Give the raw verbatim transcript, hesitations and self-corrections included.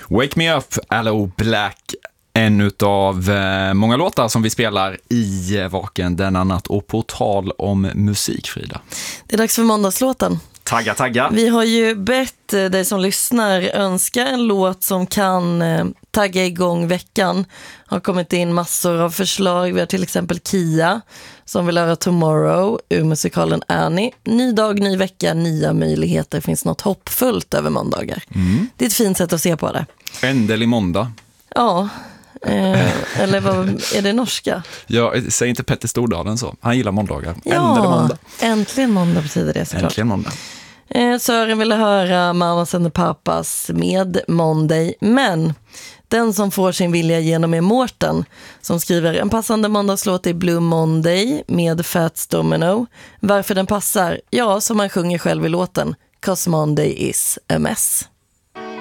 Wake Me Up, Aloe Black, en utav eh, många låtar som vi spelar i eh, Vaken denna natt. Och på tal om musik, Frida. Det är dags för måndagslåten. Tagga, tagga. Vi har ju bett eh, dig som lyssnar önska en låt som kan eh, tagga igång veckan. Har kommit in massor av förslag. Vi har till exempel Kia som vill höra Tomorrow ur musikalen Annie. Ny dag, ny vecka, nya möjligheter. Finns något hoppfullt över måndagar. Mm. Det är ett fint sätt att se på det. Ändelig måndag. Ja, eh, eller vad är det norska? Ja, säg inte Petter Stordalen så. Han gillar måndagar. Ja, Ändelig måndag. Äntligen måndag betyder det såklart. Äntligen måndag. Eh, Sören ville höra Mamas and the Papas med Monday, men den som får sin vilja genom är Mårten som skriver en passande måndagslåt i Blue Monday med Fats Domino. Varför den passar? Ja, som han sjunger själv i låten, 'Cause Monday is a mess.